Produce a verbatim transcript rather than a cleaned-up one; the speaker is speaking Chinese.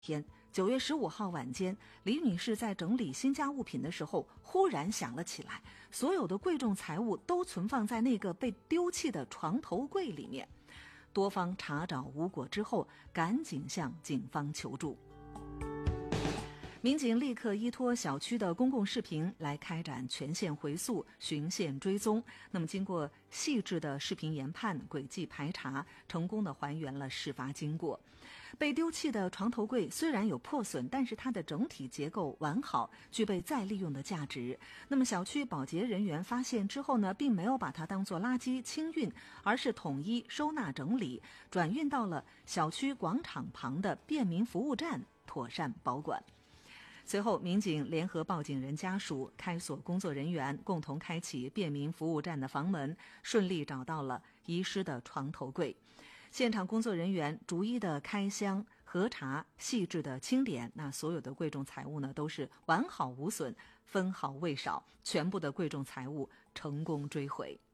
天，九月十五号晚间，李女士在整理新家物品的时候，忽然想了起来，所有的贵重财物都存放在那个被丢弃的床头柜里面。多方查找无果之后，赶紧向警方求助。民警立刻依托小区的公共视频来开展全线回溯、循线追踪。那么，经过细致的视频研判、轨迹排查，成功的还原了事发经过。被丢弃的床头柜虽然有破损，但是它的整体结构完好，具备再利用的价值。那么，小区保洁人员发现之后呢，并没有把它当作垃圾清运，而是统一收纳整理，转运到了小区广场旁的便民服务站，妥善保管。随后，民警联合报警人家属、开锁工作人员共同开启便民服务站的房门，顺利找到了遗失的床头柜。现场工作人员逐一的开箱核查，细致的清点，那所有的贵重财物呢都是完好无损，分毫未少，全部的贵重财物成功追回。